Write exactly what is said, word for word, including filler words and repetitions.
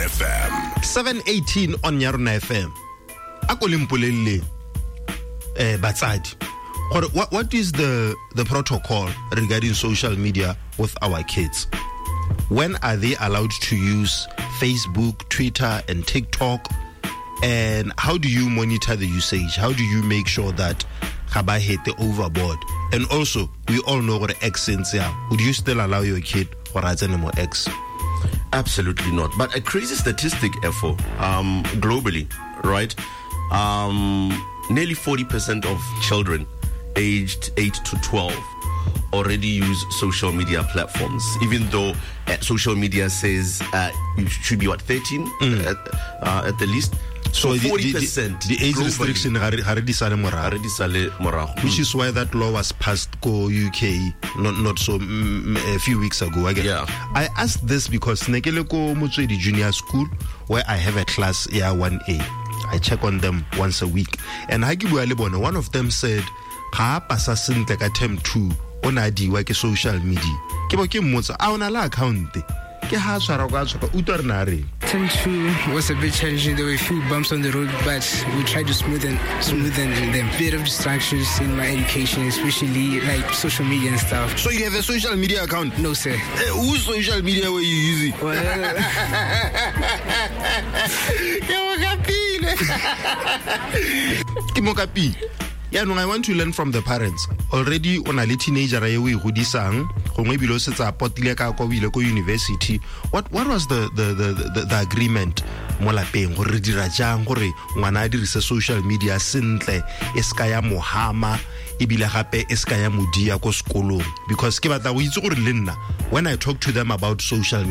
F M. seven eighteen on Yarona F M. Akolimpulele eh batsadi. What what is the the protocol regarding social media with our kids? When are they allowed to use Facebook, Twitter, and TikTok? And how do you monitor the usage? How do you make sure that Kaba hit the overboard? And also, we all know what X is. Would you still allow your kid or more X? Absolutely not. But a crazy statistic, F O, um, globally, right? Um, nearly forty percent of children aged eight to twelve already use social media platforms, even though uh, social media says uh, you should be, what, thirteen mm. at, uh, at the least. So forty percent the, the, the age restriction already sale morago, which is why that law was passed go U K not not so mm, a few weeks ago. I guess. Yeah. I asked this because Nekele ko Motswedi Junior School, where I have a class year one A. I check on them once a week, and one of them said, "Ha pasa sentle ka term two ona diwa ke social media." Ke bo ke mmotsa a ona la account. Term two was a bit challenging. There were a few bumps on the road, but we tried to smoothen smoothen them. Bit of distractions in my education, especially like social media and stuff. So you have a social media account? No, sir. Hey, whose social media were you using? Kimokapi. Yeah, no, I want to learn from the parents. Already on a teenager we hudisang, maybe university. What what was the the the, the, the agreement? Molapeng gore dira jang gore ngwana dirisa social media sentle eskaya mohama ibile gape eskaya modia ko sekolong, because ke batla go itse gore le nna when I talk to them about social media